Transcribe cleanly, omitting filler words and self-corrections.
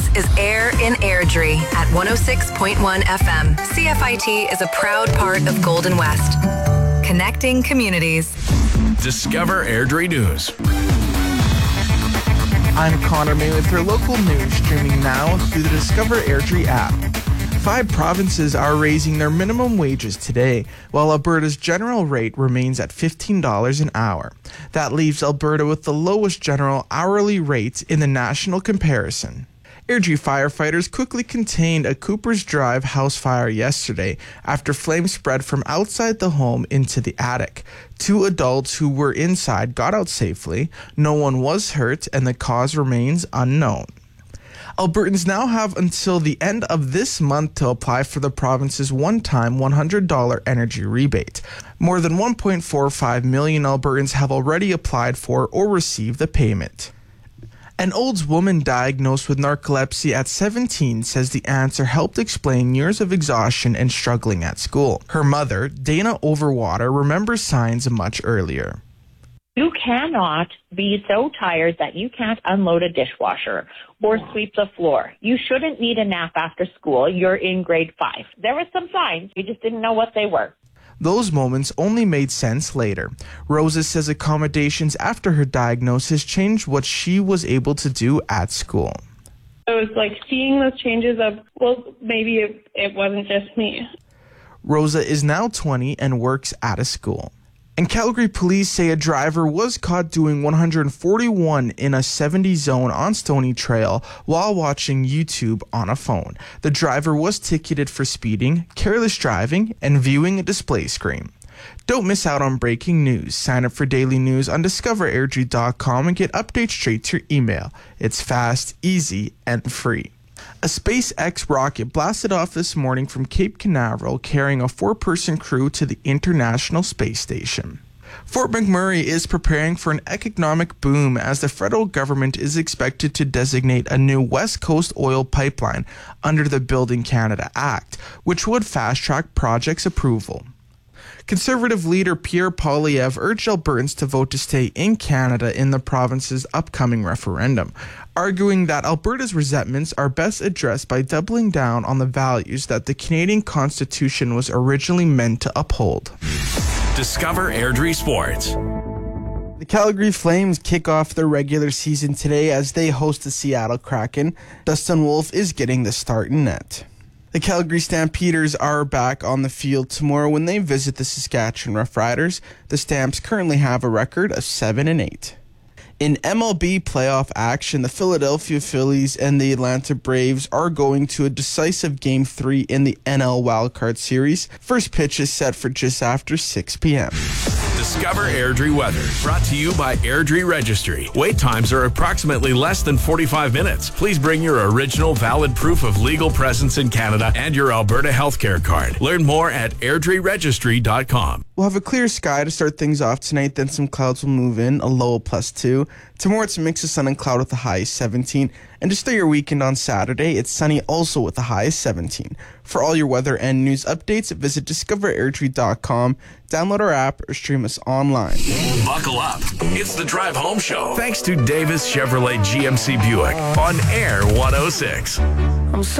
is Air in Airdrie at 106.1 FM. CFIT is a proud part of Golden West. Connecting communities. Discover Airdrie News. I'm Connor May with your local news, streaming now through the Discover Airdrie app. 5 provinces are raising their minimum wages today, while Alberta's general rate remains at $15 an hour. That leaves Alberta with the lowest general hourly rates in the national comparison. Airdrie firefighters quickly contained a Cooper's Drive house fire yesterday after flames spread from outside the home into the attic. 2 adults who were inside got out safely. No one was hurt, and the cause remains unknown. Albertans now have until the end of this month to apply for the province's one-time $100 energy rebate. More than 1.45 million Albertans have already applied for or received the payment. An Olds woman diagnosed with narcolepsy at 17 says the answer helped explain years of exhaustion and struggling at school. Her mother, Dana Overwater, remembers signs much earlier. You cannot be so tired that you can't unload a dishwasher or sweep the floor. You shouldn't need a nap after school. You're in grade 5. There were some signs. We just didn't know what they were. Those moments only made sense later. Rosa says accommodations after her diagnosis changed what she was able to do at school. It was like seeing those changes of, well, maybe it wasn't just me. Rosa is now 20 and works at a school. And Calgary police say a driver was caught doing 141 in a 70 zone on Stony Trail while watching YouTube on a phone. The driver was ticketed for speeding, careless driving, and viewing a display screen. Don't miss out on breaking news. Sign up for daily news on discoverairdrie.com and get updates straight to your email. It's fast, easy, and free. A SpaceX rocket blasted off this morning from Cape Canaveral carrying a 4-person crew to the International Space Station. Fort McMurray is preparing for an economic boom as the federal government is expected to designate a new West Coast oil pipeline under the Building Canada Act, which would fast-track project's approval. Conservative leader Pierre Poilievre urged Albertans to vote to stay in Canada in the province's upcoming referendum, arguing that Alberta's resentments are best addressed by doubling down on the values that the Canadian Constitution was originally meant to uphold. Discover Airdrie Sports. The Calgary Flames kick off their regular season today as they host the Seattle Kraken. Dustin Wolf is getting the start in net. The Calgary Stampeders are back on the field tomorrow when they visit the Saskatchewan Roughriders. The Stamps currently have a record of 7-8. In MLB playoff action, the Philadelphia Phillies and the Atlanta Braves are going to a decisive Game 3 in the NL Wildcard Series. First pitch is set for just after 6 p.m. Discover Airdrie weather. Brought to you by Airdrie Registry. Wait times are approximately less than 45 minutes. Please bring your original valid proof of legal presence in Canada and your Alberta healthcare card. Learn more at airdrieregistry.com. We'll have a clear sky to start things off tonight, then some clouds will move in, a low of +2. Tomorrow it's a mix of sun and cloud with a high of 17. And to start your weekend on Saturday, it's sunny also with a high of 17. For all your weather and news updates, visit discoverairdrie.com, download our app, or stream us online. Buckle up. It's the Drive Home Show. Thanks to Davis Chevrolet GMC Buick on Air 106.